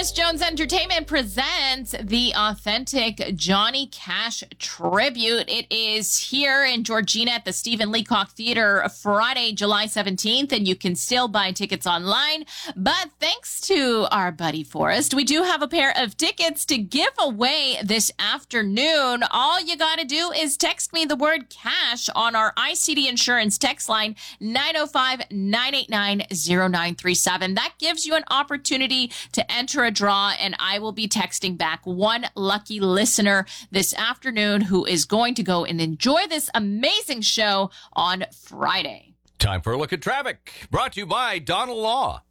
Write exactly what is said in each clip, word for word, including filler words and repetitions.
Morris Jones Entertainment presents the authentic Johnny Cash tribute. It is here in Georgina at the Stephen Leacock Theater Friday, July seventeenth, and you can still buy tickets online. But thanks to our buddy Forrest, we do have a pair of tickets to give away this afternoon. All you got to do is text me the word cash on our I C D Insurance text line nine oh five, nine eight nine, oh nine three seven. That gives you an opportunity to enter a draw, and I will be texting back one lucky listener this afternoon who is going to go and enjoy this amazing show on Friday. Time for a look at traffic, brought to you by Donald Law.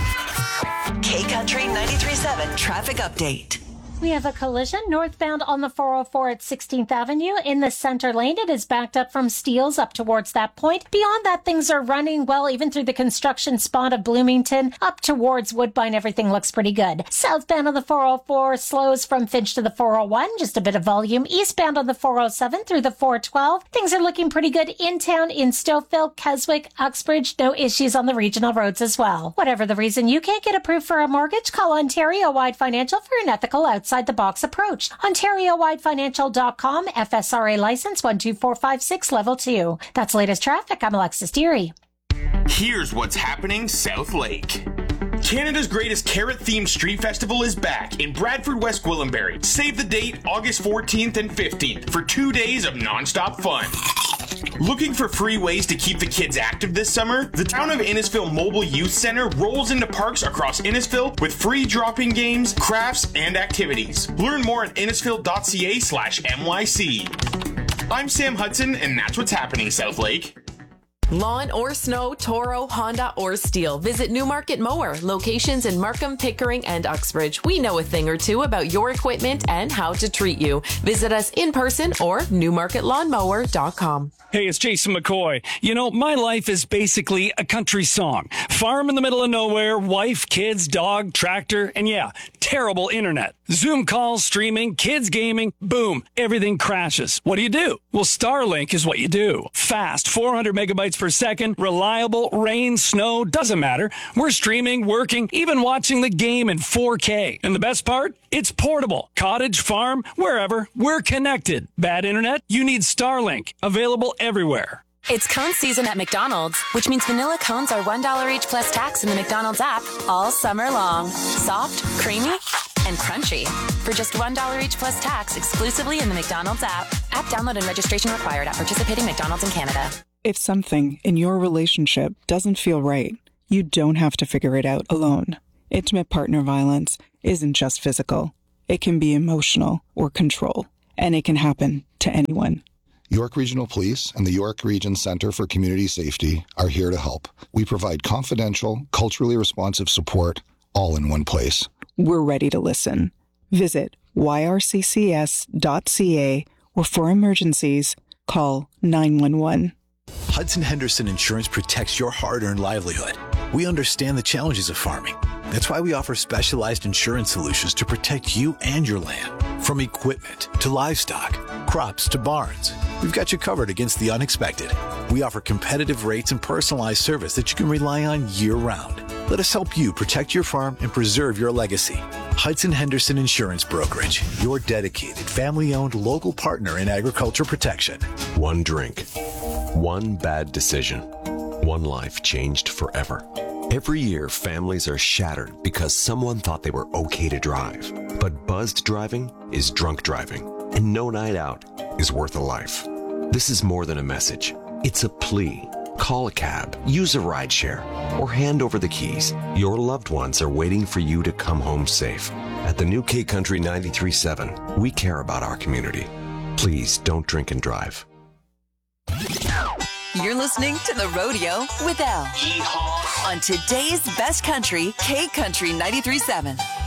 K Country ninety-three point seven traffic update. We have a collision northbound on the four oh four at sixteenth Avenue. In the center lane, it is backed up from Steeles up towards that point. Beyond that, things are running well, even through the construction spot of Bloomington up towards Woodbine. Everything looks pretty good. Southbound on the four oh four slows from Finch to the four oh one, just a bit of volume. Eastbound on the four oh seven through the four twelve, things are looking pretty good in town in Stouffville, Keswick, Uxbridge. No issues on the regional roads as well. Whatever the reason you can't get approved for a mortgage, call Ontario Wide Financial for an ethical outside the box approach. Ontario Wide Financial dot com, F S R A license one two four five six, level two. That's latest traffic. I'm Alexis Deary. Here's what's happening South Lake. Canada's greatest carrot-themed street festival is back in Bradford, West Gwillimbury. Save the date, August fourteenth and fifteenth, for two days of non-stop fun. Looking for free ways to keep the kids active this summer? The Town of Innisfil Mobile Youth Center rolls into parks across Innisfil with free drop-in games, crafts, and activities. Learn more at innisfil.ca slash MYC. I'm Sam Hudson, and that's what's happening, South Lake. Lawn or snow, Toro, Honda, or Steel. Visit Newmarket Mower. Locations in Markham, Pickering, and Uxbridge. We know a thing or two about your equipment and how to treat you. Visit us in person or newmarket lawn mower dot com. Hey, it's Jason McCoy. You know, my life is basically a country song. Farm in the middle of nowhere, wife, kids, dog, tractor, and yeah, terrible internet. Zoom calls, streaming, kids gaming, boom, everything crashes. What do you do? Well, Starlink is what you do. Fast, four hundred megabytes per second, reliable, rain, snow, doesn't matter. We're streaming, working, even watching the game in four K. And the best part? It's portable. Cottage, farm, wherever, we're connected. Bad internet? You need Starlink. Available everywhere. It's cone season at McDonald's, which means vanilla cones are one dollar each plus tax in the McDonald's app all summer long. Soft, creamy, and crunchy. For just one dollar each plus tax exclusively in the McDonald's app. App download and registration required at participating McDonald's in Canada. If something in your relationship doesn't feel right, you don't have to figure it out alone. Intimate partner violence isn't just physical. It can be emotional or control, and it can happen to anyone. York Regional Police and the York Region Centre for Community Safety are here to help. We provide confidential, culturally responsive support all in one place. We're ready to listen. Visit y r c c s dot c a or for emergencies, call nine one one. Hudson Henderson Insurance protects your hard-earned livelihood. We understand the challenges of farming. That's why we offer specialized insurance solutions to protect you and your land. From equipment to livestock, crops to barns, we've got you covered against the unexpected. We offer competitive rates and personalized service that you can rely on year-round. Let us help you protect your farm and preserve your legacy. Hudson Henderson Insurance Brokerage, your dedicated, family-owned local partner in agriculture protection. One drink, one bad decision, one life changed forever. Every year, families are shattered because someone thought they were okay to drive. But buzzed driving is drunk driving, and no night out is worth a life. This is more than a message. It's a plea. Call a cab, use a rideshare, or hand over the keys. Your loved ones are waiting for you to come home safe. At the new K Country ninety-three point seven, we care about our community. Please don't drink and drive. You're listening to The Rodeo with Elle. Yeehaw. On today's best country, K Country ninety-three point seven.